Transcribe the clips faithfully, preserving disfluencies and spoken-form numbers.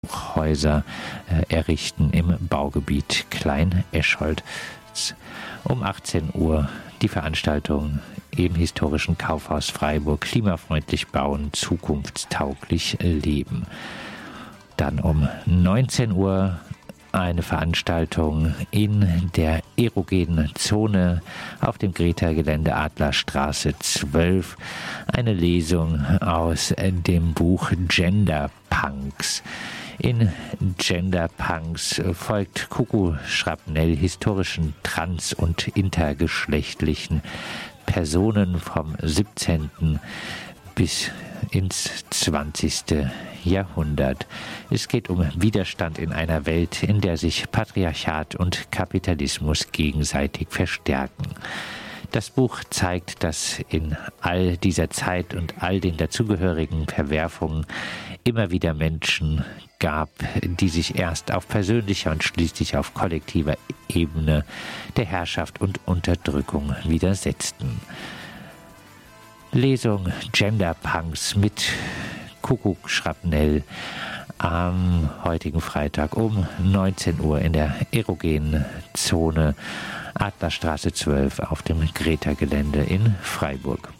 Häuser äh, errichten im Baugebiet Klein-Escholz. Um achtzehn Uhr die Veranstaltung im historischen Kaufhaus Freiburg Klimafreundlich bauen, zukunftstauglich leben. Dann um neunzehn Uhr eine Veranstaltung in der erogenen Zone auf dem Greta-Gelände Adlerstraße zwölf. Eine Lesung aus dem Buch Gender Punks. In Gender Punks folgt Kuku Schrapnell historischen trans- und intergeschlechtlichen Personen vom siebzehnten bis ins zwanzigste Jahrhundert. Es geht um Widerstand in einer Welt, in der sich Patriarchat und Kapitalismus gegenseitig verstärken. Das Buch zeigt, dass in all dieser Zeit und all den dazugehörigen Verwerfungen immer wieder Menschen gab, die sich erst auf persönlicher und schließlich auf kollektiver Ebene der Herrschaft und Unterdrückung widersetzten. Lesung Gender Punks mit Kuckuck Schrapnell am heutigen Freitag um neunzehn Uhr in der erogenen Zone Adlerstraße zwölf auf dem Greta-Gelände in Freiburg.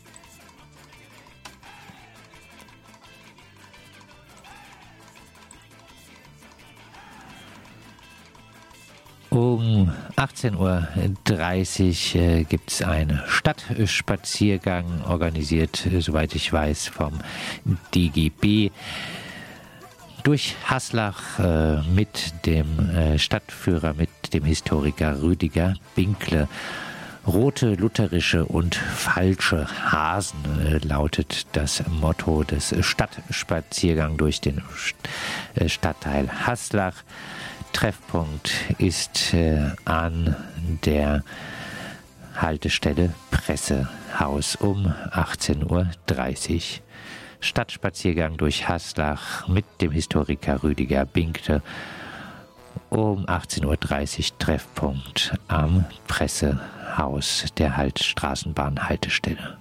Um achtzehn Uhr dreißig äh, gibt es einen Stadtspaziergang, organisiert, äh, soweit ich weiß, vom D G B durch Haslach äh, mit dem äh, Stadtführer, mit dem Historiker Rüdiger Binkle. Rote, lutherische und falsche Hasen äh, lautet das Motto des Stadtspaziergangs durch den St- äh, Stadtteil Haslach. Treffpunkt ist äh, an der Haltestelle Pressehaus um achtzehn Uhr dreißig. Stadtspaziergang durch Haslach mit dem Historiker Rüdiger Binkle. Um achtzehn Uhr dreißig Treffpunkt am Pressehaus der halt Straßenbahnhaltestelle.